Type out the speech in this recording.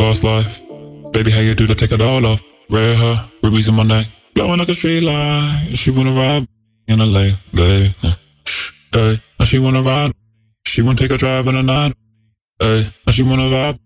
fast life. Baby, how you do to take it all off? Red hair, rubies in my neck, blowing like a street light. She wanna ride in a late. Hey, now she wanna ride. She wanna take a drive in the night. Hey, now she wanna vibe